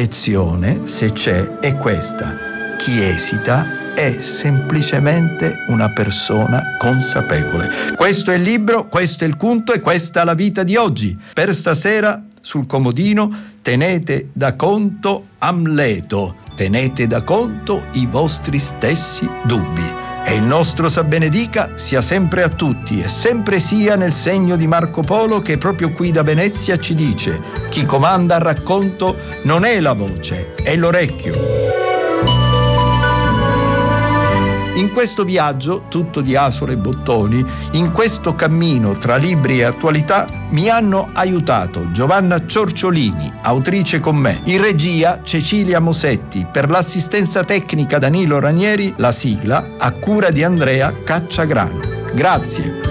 lezione, se c'è, è questa: chi esita è semplicemente una persona consapevole. Questo è il libro, questo è il conto e questa è la vita di oggi. Per stasera sul comodino tenete da conto Amleto, tenete da conto i vostri stessi dubbi. E il nostro sa benedica sia sempre a tutti e sempre sia nel segno di Marco Polo, che proprio qui da Venezia ci dice: chi comanda al racconto non è la voce, è l'orecchio. In questo viaggio, tutto di asole e bottoni, in questo cammino tra libri e attualità, mi hanno aiutato Giovanna Ciorciolini, autrice con me, in regia Cecilia Mosetti, per l'assistenza tecnica Danilo Ranieri, la sigla a cura di Andrea Cacciagrano. Grazie.